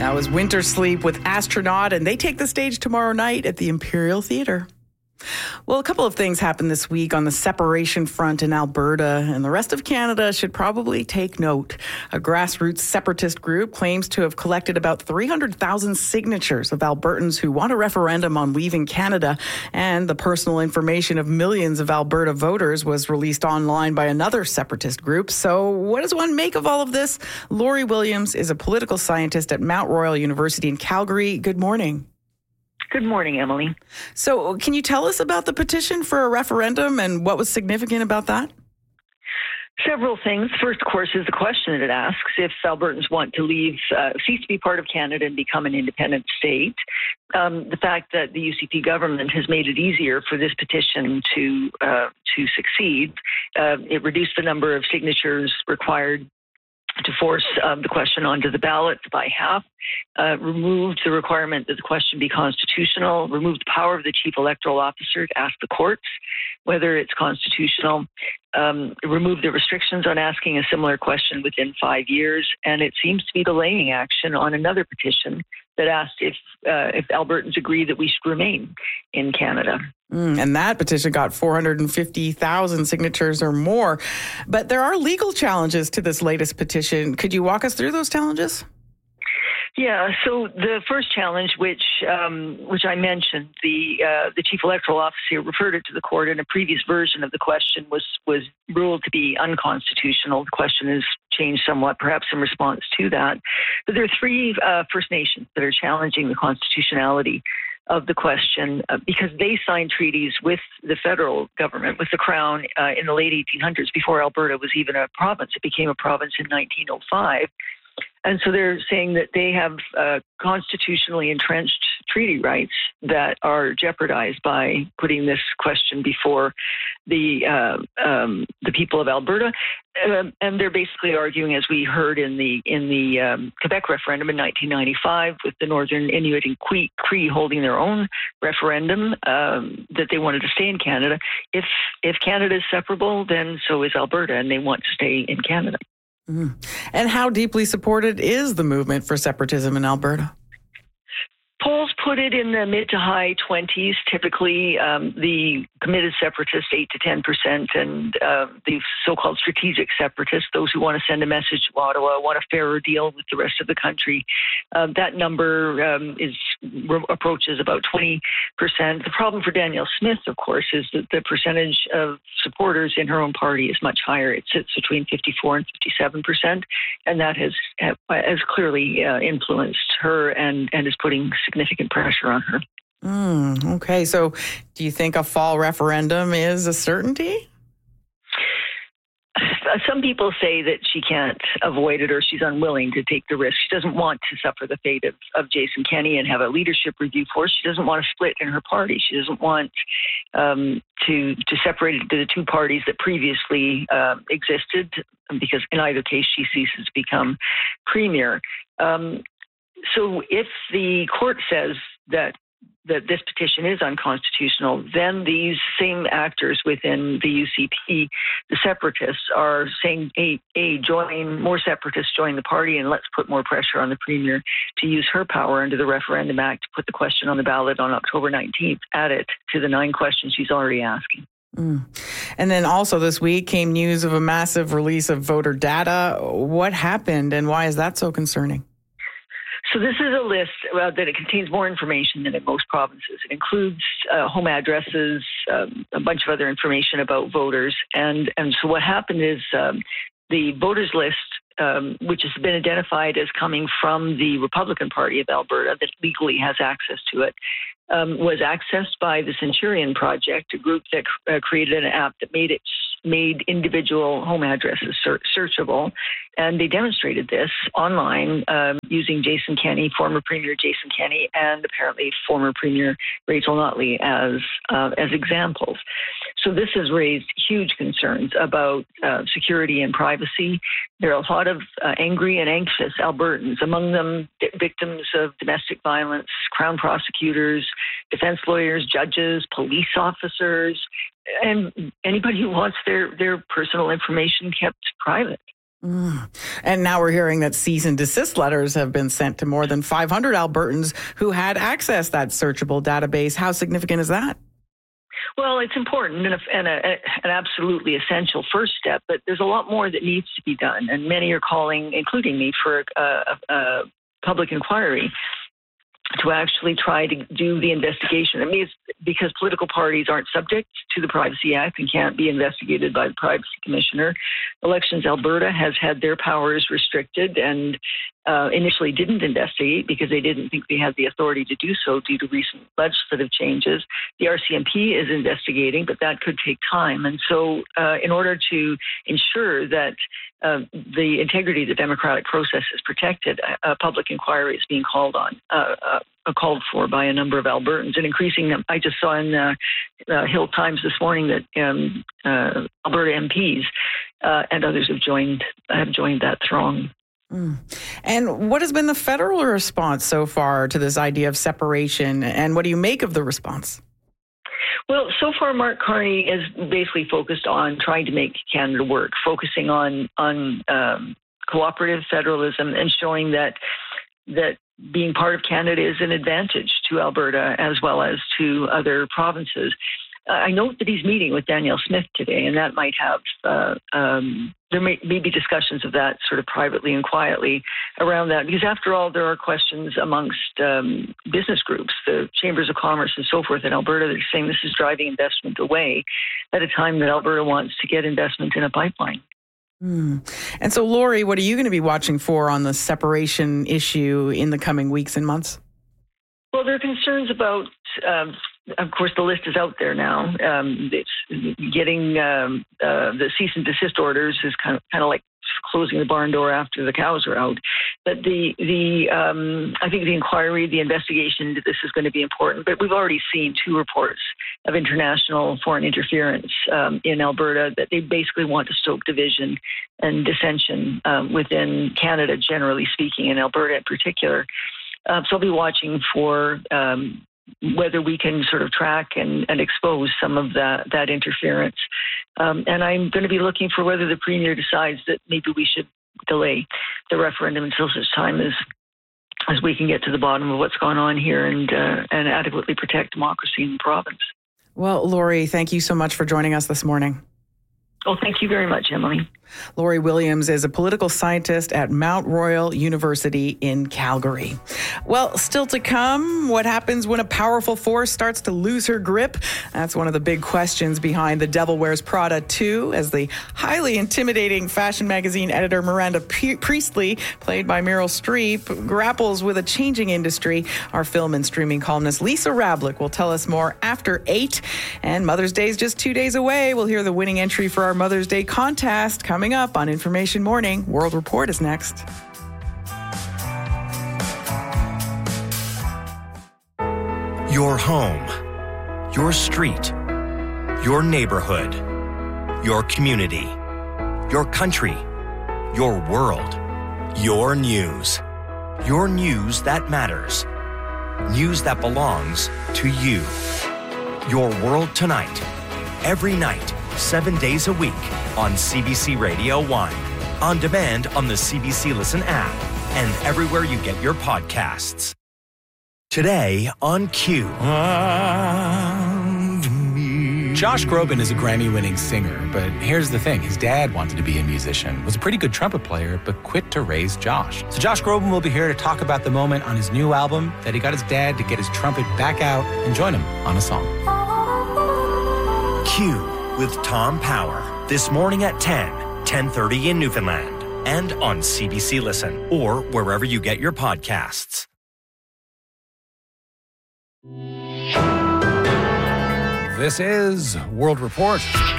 That was Winter Sleep with Astronaut, and they take the stage tomorrow night at the Imperial Theatre. Well, a couple of things happened this week on the separation front in Alberta, and the rest of Canada should probably take note. A grassroots separatist group claims to have collected about 300,000 signatures of Albertans who want a referendum on leaving Canada, and the personal information of millions of Alberta voters was released online by another separatist group. So what does one make of all of this? Laurie Williams is a political scientist at Mount Royal University in Calgary. Good morning. Good morning, Emily. So can you tell us about the petition for a referendum and what was significant about that? Several things. First, of course, is the question that it asks if Albertans want to cease to be part of Canada and become an independent state. The fact that the UCP government has made it easier for this petition to succeed. It reduced the number of signatures required to force the question onto the ballot by half, removed the requirement that the question be constitutional, removed the power of the chief electoral officer to ask the courts whether it's constitutional, removed the restrictions on asking a similar question within 5 years, and it seems to be delaying action on another petition that asked if Albertans agree that we should remain in Canada. And that petition got 450,000 signatures or more. But there are legal challenges to this latest petition. Could you walk us through those challenges? Yeah, so the first challenge, which I mentioned, the chief electoral officer referred it to the court, and a previous version of the question was ruled to be unconstitutional. The question is changed somewhat, perhaps in response to that. But there are three First Nations that are challenging the constitutionality of the question because they signed treaties with the federal government, with the Crown, in the late 1800s, before Alberta was even a province. It became a province in 1905. And so they're saying that they have constitutionally entrenched treaty rights that are jeopardized by putting this question before the people of Alberta. And they're basically arguing, as we heard in the Quebec referendum in 1995, with the Northern Inuit and Cree holding their own referendum, that they wanted to stay in Canada. If Canada is separable, then so is Alberta, and they want to stay in Canada. And how deeply supported is the movement for separatism in Alberta? Polls put it in the mid to high 20s, typically the committed separatists 8 to 10%, and the so-called strategic separatists, those who want to send a message to Ottawa, want a fairer deal with the rest of the country. That number approaches about 20%. The problem for Danielle Smith, of course, is that the percentage of supporters in her own party is much higher. It sits between 54 and 57%, and that has clearly influenced her and is putting significant pressure on her. Okay, so do you think a fall referendum is a certainty? Some people say that she can't avoid it, or she's unwilling to take the risk. She doesn't want to suffer the fate of Jason Kenney and have a leadership review force. She doesn't want to split in her party. She doesn't want to separate it into the two parties that previously existed, because in either case she ceases to become premier. So if the court says that this petition is unconstitutional, then these same actors within the UCP, the separatists, are saying, more separatists join the party, and let's put more pressure on the premier to use her power under the Referendum Act to put the question on the ballot on October 19th, add it to the 9 questions she's already asking. And then also this week came news of a massive release of voter data. What happened, and why is that so concerning? So this is a list that it contains more information than in most provinces. It includes home addresses, a bunch of other information about voters. And so what happened is the voters list, which has been identified as coming from the Republican Party of Alberta that legally has access to it, was accessed by the Centurion Project, a group that created an app that made individual home addresses searchable. And they demonstrated this online using Jason Kenney, former Premier Jason Kenney, and apparently former Premier Rachel Notley as examples. So this has raised huge concerns about security and privacy. There are a lot of angry and anxious Albertans, among them victims of domestic violence, Crown prosecutors, defense lawyers, judges, police officers, and anybody who wants their personal information kept private. And now we're hearing that cease and desist letters have been sent to more than 500 Albertans who had accessed that searchable database. How significant is that? Well, it's important and an absolutely essential first step, but there's a lot more that needs to be done. And many are calling, including me, for a public inquiry to actually try to do the investigation. I mean, it's because political parties aren't subject to the Privacy Act and can't be investigated by the Privacy Commissioner. Elections Alberta has had their powers restricted and initially didn't investigate because they didn't think they had the authority to do so due to recent legislative changes. The RCMP is investigating, but that could take time. And so in order to ensure that the integrity of the democratic process is protected, a public inquiry is being called for by a number of Albertans, and increasing them. I just saw in the Hill Times this morning that Alberta MPs and others have joined that throng. And what has been the federal response so far to this idea of separation, and what do you make of the response? Well, so far, Mark Carney is basically focused on trying to make Canada work, focusing on cooperative federalism and showing that being part of Canada is an advantage to Alberta as well as to other provinces. I note that he's meeting with Danielle Smith today, and that might have there may be discussions of that sort of privately and quietly around that, because after all, there are questions amongst business groups, the chambers of commerce and so forth in Alberta that are saying this is driving investment away at a time that Alberta wants to get investment in a pipeline. And so, Lori, what are you going to be watching for on the separation issue in the coming weeks and months? Well, there are concerns about, of course, the list is out there now. It's getting the cease and desist orders is kind of like closing the barn door after the cows are out. But I think the inquiry, the investigation into this is going to be important. But we've already seen 2 reports of international foreign interference in Alberta that they basically want to stoke division and dissension within Canada, generally speaking, and Alberta in particular. So I'll be watching for whether we can sort of track and expose some of that interference. And I'm going to be looking for whether the Premier decides that maybe we should delay the referendum until such time as we can get to the bottom of what's going on here and adequately protect democracy in the province. Well, Lori, thank you so much for joining us this morning. Oh, thank you very much, Emily. Lori Williams is a political scientist at Mount Royal University in Calgary. Well, still to come, what happens when a powerful force starts to lose her grip? That's one of the big questions behind The Devil Wears Prada 2, as the highly intimidating fashion magazine editor Miranda Priestley, played by Meryl Streep, grapples with a changing industry. Our film and streaming columnist Lisa Rablick will tell us more after 8. And Mother's Day is just 2 days away. We'll hear the winning entry for our Mother's Day contest coming up on Information Morning. World Report is next. Your home, your street, your neighborhood, your community, your country, your world, your news that matters, news that belongs to you. Your World Tonight, every night, 7 days a week on CBC Radio 1, on demand on the CBC Listen app, and everywhere you get your podcasts. Today on Q. Josh Groban is a Grammy-winning singer, but here's the thing. His dad wanted to be a musician, was a pretty good trumpet player, but quit to raise Josh. So Josh Groban will be here to talk about the moment on his new album that he got his dad to get his trumpet back out and join him on a song. Q with Tom Power, this morning at 10:30 in Newfoundland, and on CBC Listen, or wherever you get your podcasts. This is World Report.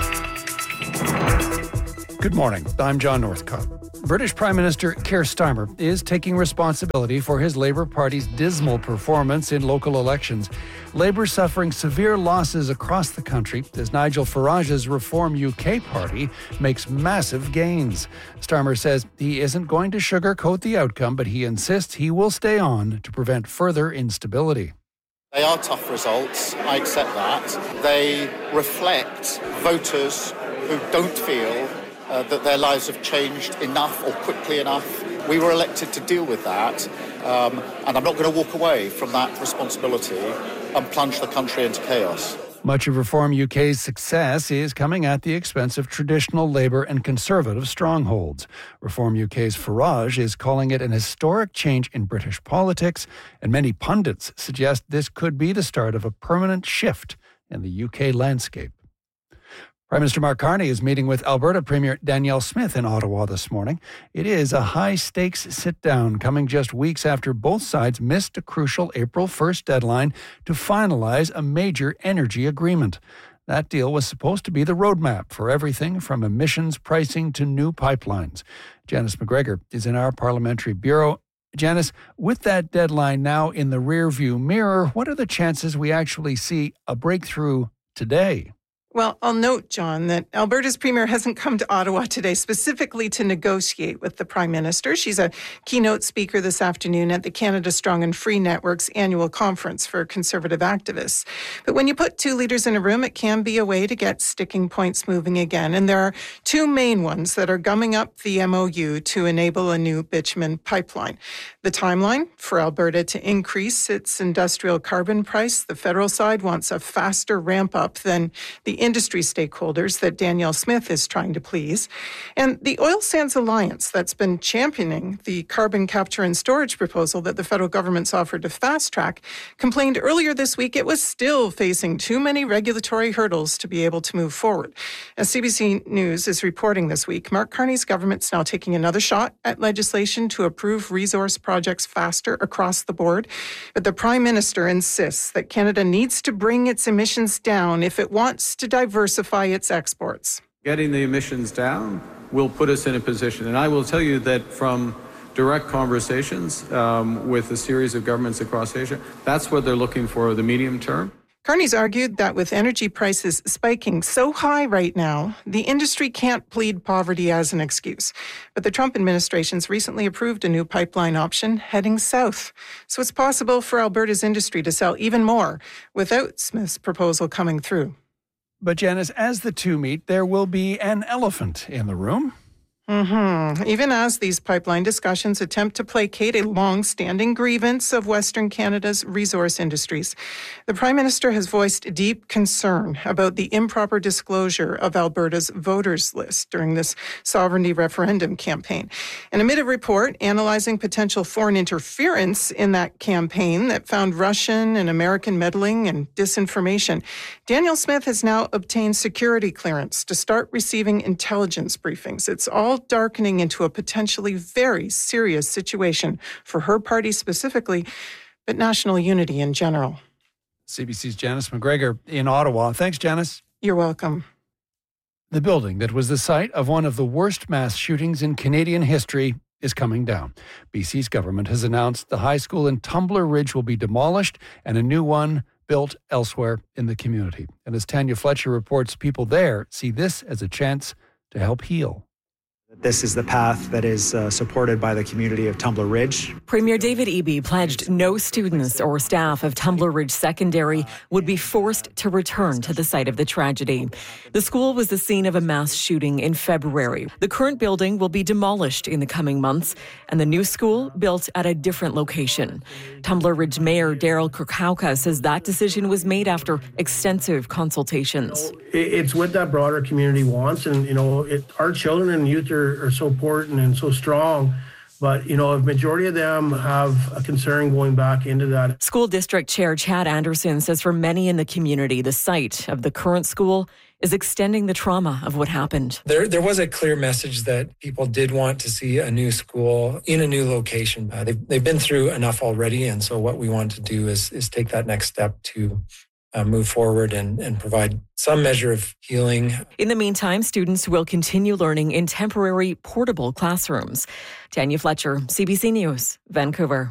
Good morning. I'm John Northcott. British Prime Minister Keir Starmer is taking responsibility for his Labour Party's dismal performance in local elections. Labour suffering severe losses across the country as Nigel Farage's Reform UK party makes massive gains. Starmer says he isn't going to sugarcoat the outcome, but he insists he will stay on to prevent further instability. They are tough results, I accept that. They reflect voters who don't feel that their lives have changed enough or quickly enough. We were elected to deal with that, and I'm not going to walk away from that responsibility and plunge the country into chaos. Much of Reform UK's success is coming at the expense of traditional Labour and Conservative strongholds. Reform UK's Farage is calling it an historic change in British politics, and many pundits suggest this could be the start of a permanent shift in the UK landscape. Prime Minister Mark Carney is meeting with Alberta Premier Danielle Smith in Ottawa this morning. It is a high-stakes sit-down coming just weeks after both sides missed a crucial April 1st deadline to finalize a major energy agreement. That deal was supposed to be the roadmap for everything from emissions pricing to new pipelines. Janice McGregor is in our parliamentary bureau. Janice, with that deadline now in the rearview mirror, what are the chances we actually see a breakthrough today? Well, I'll note, John, that Alberta's Premier hasn't come to Ottawa today specifically to negotiate with the Prime Minister. She's a keynote speaker this afternoon at the Canada Strong and Free Network's annual conference for Conservative activists. But when you put two leaders in a room, it can be a way to get sticking points moving again. And there are two main ones that are gumming up the MOU to enable a new bitumen pipeline. The timeline for Alberta to increase its industrial carbon price. The federal side wants a faster ramp up than the industry stakeholders that Danielle Smith is trying to please. And the Oil Sands Alliance that's been championing the carbon capture and storage proposal that the federal government's offered to fast track complained earlier this week it was still facing too many regulatory hurdles to be able to move forward. As CBC News is reporting this week, Mark Carney's government's now taking another shot at legislation to approve resource projects faster across the board. But the Prime Minister insists that Canada needs to bring its emissions down if it wants to diversify its exports. Getting the emissions down will put us in a position, and I will tell you that from direct conversations with a series of governments across Asia, that's what they're looking for the medium term. Carney's argued that with energy prices spiking so high right now, the industry can't plead poverty as an excuse. But the Trump administration's recently approved a new pipeline option heading south. So it's possible for Alberta's industry to sell even more without Smith's proposal coming through. But Janice, as the two meet, there will be an elephant in the room. Even as these pipeline discussions attempt to placate a long-standing grievance of Western Canada's resource industries, the Prime Minister has voiced deep concern about the improper disclosure of Alberta's voters list during this sovereignty referendum campaign. And amid a report analyzing potential foreign interference in that campaign that found Russian and American meddling and disinformation, Danielle Smith has now obtained security clearance to start receiving intelligence briefings. It's all darkening into a potentially very serious situation for her party specifically, but national unity in general. CBC's Janice McGregor in Ottawa. Thanks, Janice. You're welcome. The building that was the site of one of the worst mass shootings in Canadian history is coming down. BC's government has announced the high school in Tumbler Ridge will be demolished and a new one built elsewhere in the community. And as Tanya Fletcher reports, people there see this as a chance to help heal. This is the path that is supported by the community of Tumbler Ridge. Premier David Eby pledged no students or staff of Tumbler Ridge Secondary would be forced to return to the site of the tragedy. The school was the scene of a mass shooting in February. The current building will be demolished in the coming months and the new school built at a different location. Tumbler Ridge Mayor Daryl Kirkauka says that decision was made after extensive consultations. It's what that broader community wants, and our children and youth are so important and so strong. But, a majority of them have a concern going back into that. School District Chair Chad Anderson says for many in the community, the site of the current school is extending the trauma of what happened. There was a clear message that people did want to see a new school in a new location. They've been through enough already, and so what we want to do is take that next step to move forward and provide some measure of healing. In the meantime, students will continue learning in temporary portable classrooms. Tanya Fletcher, CBC News, Vancouver.